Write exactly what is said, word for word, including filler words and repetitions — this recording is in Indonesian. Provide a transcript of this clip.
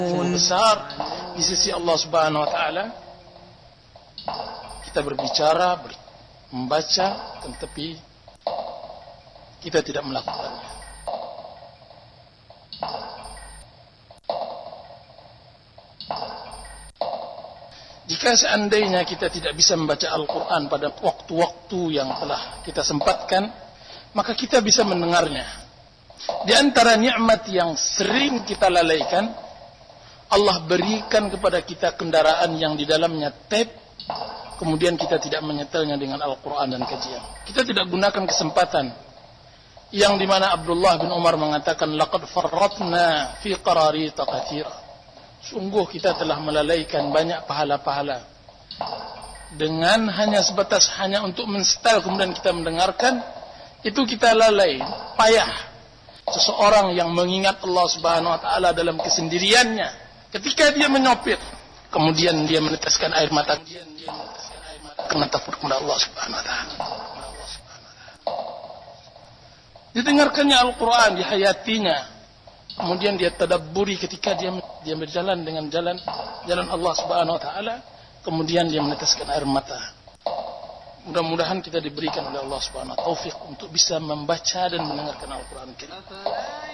besar di sisi Allah Subhanahu wa taala. Kita berbicara, ber, membaca, tetapi kita tidak melakukannya. Jika seandainya kita tidak bisa membaca Al-Quran pada waktu-waktu yang telah kita sempatkan, maka kita bisa mendengarnya. Di antara nikmat yang sering kita lalaikan, Allah berikan kepada kita kendaraan yang di dalamnya tape, kemudian kita tidak menyetelnya dengan Al-Quran dan kajian. Kita tidak gunakan kesempatan yang dimana Abdullah bin Umar mengatakan, laqad farratna fi qararita katsira. Sungguh kita telah melalaikan banyak pahala-pahala dengan hanya sebatas hanya untuk mensetel kemudian kita mendengarkan. Itu kita lalai, payah. Seseorang yang mengingat Allah Subhanahu wa taala dalam kesendiriannya, ketika dia menyopir, kemudian dia meneteskan air mata, dia meneteskan air mata karena takut kepada Allah Subhanahu wa taala. Didengarkannya Al-Quran, dihayatinya, kemudian dia tadabburi ketika dia dia berjalan dengan jalan jalan Allah Subhanahu wa taala, kemudian dia meneteskan air mata. Mudah-mudahan kita diberikan oleh Allah Subhanahu wa taala taufik untuk bisa membaca dan mendengarkan Al-Quran.